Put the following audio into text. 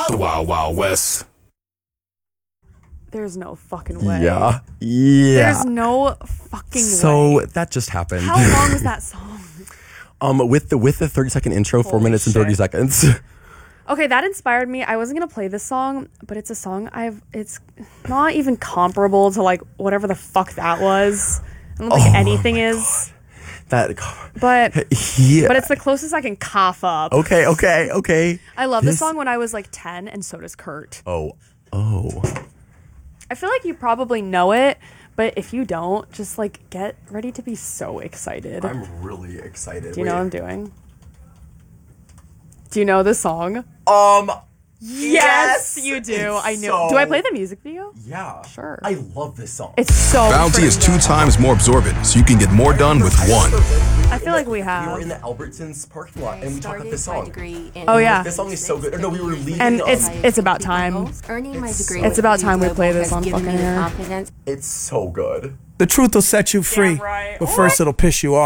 The Wild Wild West. There's no fucking way. Yeah. There's no fucking way. So that just happened. How long was that song? With the 30-second intro, 4 Holy minutes and 30 shit. seconds. Okay, that inspired me. I wasn't gonna play this song, but it's a song it's not even comparable to like whatever the fuck that was. I don't think anything is. That. But Yeah. but it's the closest I can cough up. Okay. I love this song when I was like 10, and so does Kurt. Oh. I feel like you probably know it, but if you don't, just like get ready to be so excited. I'm really excited. Do you know what I'm doing? Do you know the song? Yes, you do. It's I knew. so- Do I play the music video? Yeah. Sure. I love this song. It's so Bounty is 2 times more absorbent, so you can get more done with one. I feel like we We have. were in the Albertsons parking lot and we talked about this song. Oh yeah. This song is so good. Or no, we were leaving. And it's about time. Earning my degree It's with about UW time we play Global this has on given fucking me the air. confidence. It's so good. The truth will set you free, right. but first it'll piss you off.